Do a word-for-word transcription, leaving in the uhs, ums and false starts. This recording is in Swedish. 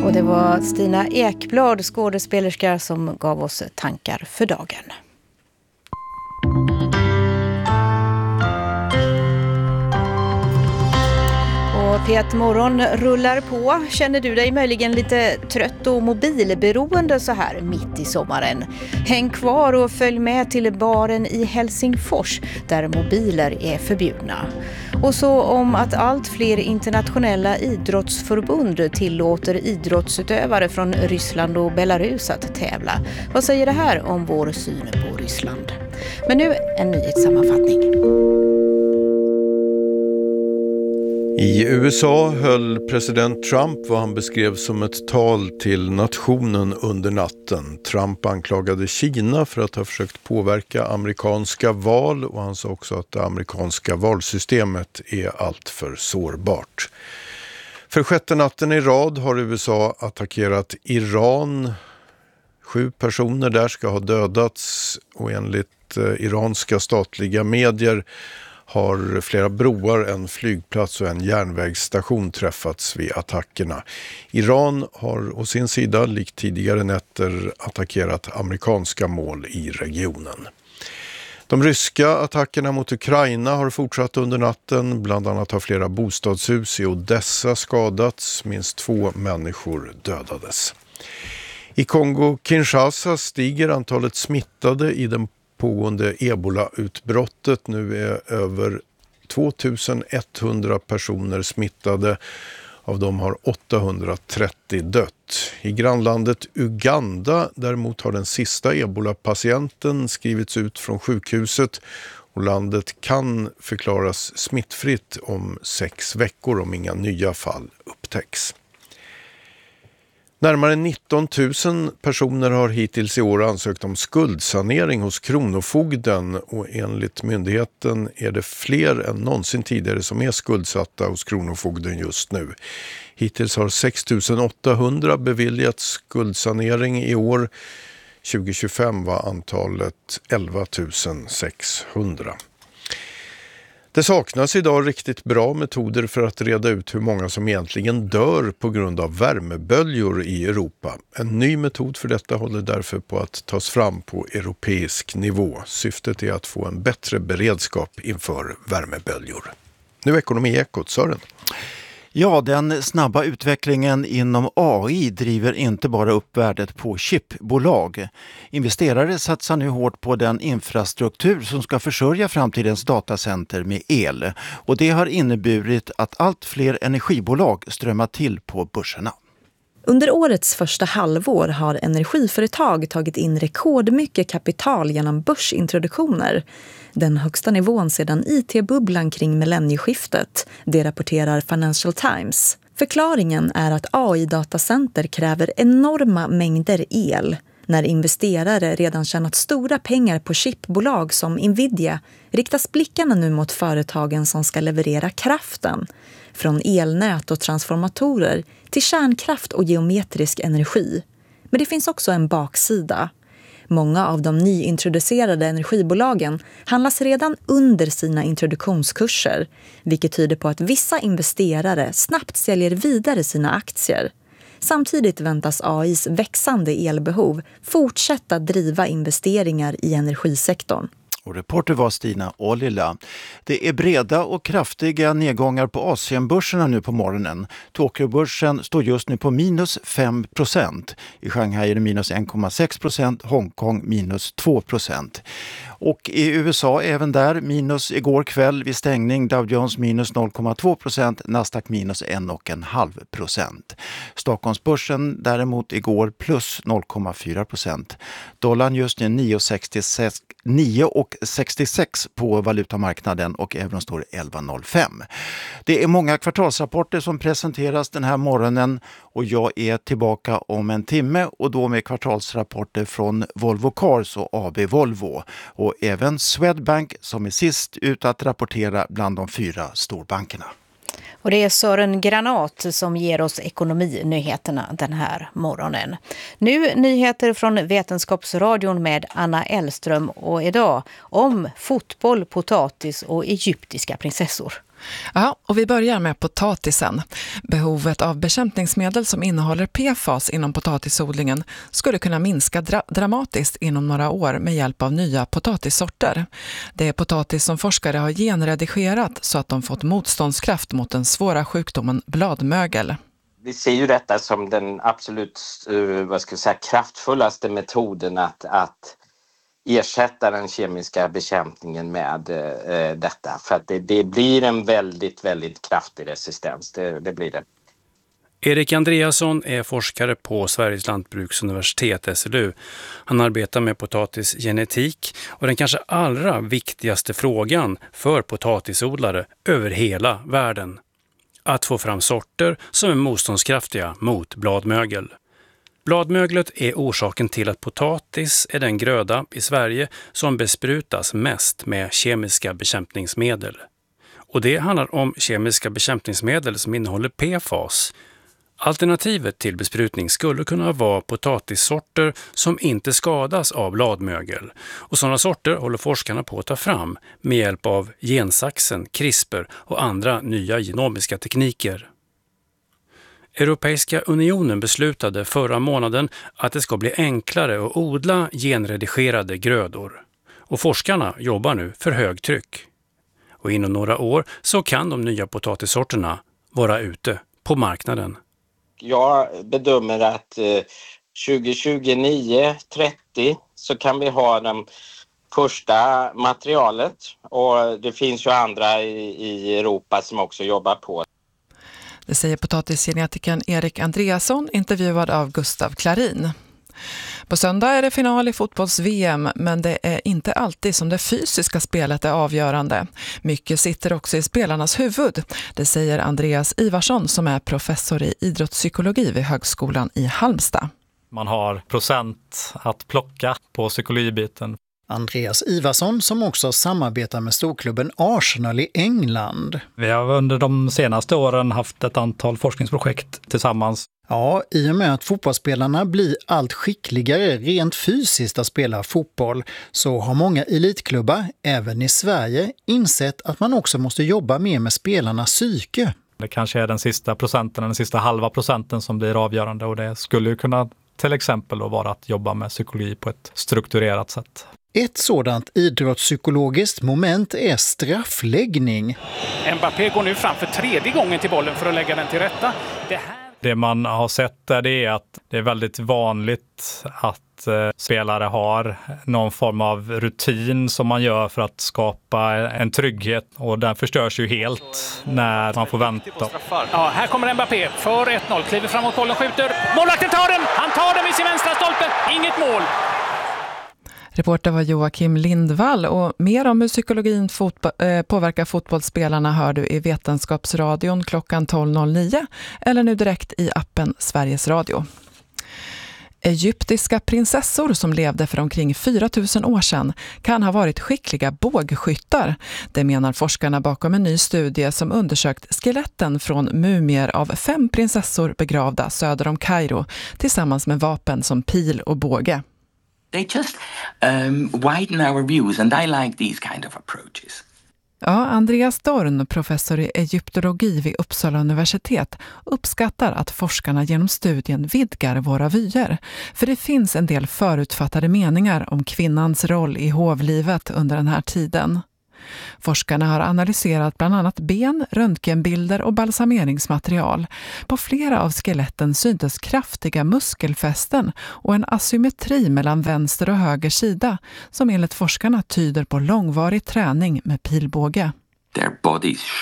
Och det var Stina Ekblad, skådespelerska, som gav oss tankar för dagen. P ett Morgon rullar på. Känner du dig möjligen lite trött och mobilberoende så här mitt i sommaren? Häng kvar och följ med till baren i Helsingfors där mobiler är förbjudna. Och så om att allt fler internationella idrottsförbund tillåter idrottsutövare från Ryssland och Belarus att tävla. Vad säger det här om vår syn på Ryssland? Men nu en nyhetssammanfattning. I U S A höll president Trump vad han beskrev som ett tal till nationen under natten. Trump anklagade Kina för att ha försökt påverka amerikanska val, och han sa också att det amerikanska valsystemet är alltför sårbart. För sjätte natten i rad har U S A attackerat Iran. Sju personer där ska ha dödats, och enligt eh, iranska statliga medier har flera broar, en flygplats och en järnvägsstation träffats vid attackerna. Iran har å sin sida, likt tidigare nätter, attackerat amerikanska mål i regionen. De ryska attackerna mot Ukraina har fortsatt under natten. Bland annat har flera bostadshus i Odessa skadats. Minst två människor dödades. I Kongo-Kinshasa stiger antalet smittade i den pågående ebola-utbrottet. Nu är över tvåtusen etthundra personer smittade. Av dem har åttahundratrettio dött. I grannlandet Uganda däremot har den sista ebola-patienten skrivits ut från sjukhuset, och landet kan förklaras smittfritt om sex veckor om inga nya fall upptäcks. Närmare nitton tusen personer har hittills i år ansökt om skuldsanering hos Kronofogden, och enligt myndigheten är det fler än någonsin tidigare som är skuldsatta hos Kronofogden just nu. Hittills har sex tusen åttahundra beviljats skuldsanering i år. tjugo tjugofem var antalet elva tusen sexhundra. Det saknas idag riktigt bra metoder för att reda ut hur många som egentligen dör på grund av värmeböljor i Europa. En ny metod för detta håller därför på att tas fram på europeisk nivå. Syftet är att få en bättre beredskap inför värmeböljor. Nu Ekonomi-ekot, Sören. Ja, den snabba utvecklingen inom A I driver inte bara upp värdet på chipbolag. Investerare satsar nu hårt på den infrastruktur som ska försörja framtidens datacenter med el. Och det har inneburit att allt fler energibolag strömmar till på börserna. Under årets första halvår har energiföretag tagit in rekordmycket kapital genom börsintroduktioner. Den högsta nivån sedan I T-bubblan kring millennieskiftet, det rapporterar Financial Times. Förklaringen är att A I-datacenter kräver enorma mängder el. När investerare redan tjänat stora pengar på chipbolag som Nvidia riktas blickarna nu mot företagen som ska leverera kraften. Från elnät och transformatorer till kärnkraft och geometrisk energi. Men det finns också en baksida. Många av de nyintroducerade energibolagen handlas redan under sina introduktionskurser, vilket tyder på att vissa investerare snabbt säljer vidare sina aktier. Samtidigt väntas A Is växande elbehov fortsätta driva investeringar i energisektorn. Och reporter var Stina Ollila. Det är breda och kraftiga nedgångar på Asienbörserna nu på morgonen. Tokyobörsen står just nu på minus fem procent. I Shanghai är det minus en komma sex procent, Hongkong minus två procent. Och i U S A även där minus igår kväll vid stängning. Dow Jones minus noll komma två procent, Nasdaq minus en komma fem procent. Stockholmsbörsen däremot igår plus noll komma fyra procent. Dollarn just nu nio komma sextiosex på valutamarknaden och euron står elva komma noll fem. Det är många kvartalsrapporter som presenteras den här morgonen, och jag är tillbaka om en timme, och då med kvartalsrapporter från Volvo Cars och A B Volvo, och även Swedbank som är sist ut att rapportera bland de fyra storbankerna. Och det är Sören Granat som ger oss ekonominyheterna den här morgonen. Nu nyheter från Vetenskapsradion med Anna Ellström, och idag om fotboll, potatis och egyptiska prinsessor. Ja, och vi börjar med potatisen. Behovet av bekämpningsmedel som innehåller P F A S inom potatisodlingen skulle kunna minska dra- dramatiskt inom några år med hjälp av nya potatissorter. Det är potatis som forskare har genredigerat så att de fått motståndskraft mot den svåra sjukdomen bladmögel. Vi ser ju detta som den absolut uh, vad ska jag säga, kraftfullaste metoden att, att ersätta den kemiska bekämpningen med uh, detta. För att det, det blir en väldigt, väldigt kraftig resistens. Det, det blir det. Erik Andreasson är forskare på Sveriges lantbruksuniversitet S L U. Han arbetar med potatisgenetik och den kanske allra viktigaste frågan för potatisodlare över hela världen. Att få fram sorter som är motståndskraftiga mot bladmögel. Bladmöglet är orsaken till att potatis är den gröda i Sverige som besprutas mest med kemiska bekämpningsmedel. Och det handlar om kemiska bekämpningsmedel som innehåller P F A S. Alternativet till besprutning skulle kunna vara potatissorter som inte skadas av bladmögel. Och sådana sorter håller forskarna på att ta fram med hjälp av gensaxen, CRISPR och andra nya genomiska tekniker. Europeiska unionen beslutade förra månaden att det ska bli enklare att odla genredigerade grödor. Och forskarna jobbar nu för högtryck. Och inom några år så kan de nya potatissorterna vara ute på marknaden. Jag bedömer att eh, tjugo tjugonio trettio så kan vi ha den första materialet, och det finns ju andra i, i Europa som också jobbar på. Det säger potatisgenetikern Erik Andreasson, intervjuad av Gustav Klarin. På söndag är det final i fotbolls-V M, men det är inte alltid som det fysiska spelet är avgörande. Mycket sitter också i spelarnas huvud. Det säger Andreas Ivarsson som är professor i idrottspsykologi vid Högskolan i Halmstad. Man har procent att plocka på psykologibiten. Andreas Ivarsson som också samarbetar med storklubben Arsenal i England. Vi har under de senaste åren haft ett antal forskningsprojekt tillsammans. Ja, i och med att fotbollsspelarna blir allt skickligare rent fysiskt att spela fotboll så har många elitklubbar, även i Sverige, insett att man också måste jobba mer med spelarnas psyke. Det kanske är den sista procenten, den sista halva procenten som blir avgörande, och det skulle ju kunna till exempel då vara att jobba med psykologi på ett strukturerat sätt. Ett sådant idrottspsykologiskt moment är straffläggning. Mbappé går nu fram för tredje gången till bollen för att lägga den till rätta. Det här... Det man har sett där, det är att det är väldigt vanligt att eh, spelare har någon form av rutin som man gör för att skapa en trygghet, och den förstörs ju helt när man får vänta. Ja, här kommer Mbappé för ett noll, kliver framåt bollen, skjuter. Målvakten tar den! Han tar den vid sin vänstra stolpe. Inget mål! Reporter var Joakim Lindvall, och mer om hur psykologin fotbo- äh, påverkar fotbollsspelarna hör du i Vetenskapsradion klockan tolv noll nio eller nu direkt i appen Sveriges Radio. Egyptiska prinsessor som levde för omkring fyra tusen år sedan kan ha varit skickliga bågskyttar. Det menar forskarna bakom en ny studie som undersökt skeletten från mumier av fem prinsessor begravda söder om Kairo tillsammans med vapen som pil och båge. They just um, widen our views, and I like these kind of approaches. Ja, Andreas Dorn, professor i egyptologi vid Uppsala universitet, uppskattar att forskarna genom studien vidgar våra vyer. För det finns en del förutfattade meningar om kvinnans roll i hovlivet under den här tiden. Forskarna har analyserat bland annat ben, röntgenbilder och balsameringsmaterial. På flera av skeletten syntes kraftiga muskelfästen och en asymmetri mellan vänster och höger sida som enligt forskarna tyder på långvarig träning med pilbåge. Their bodies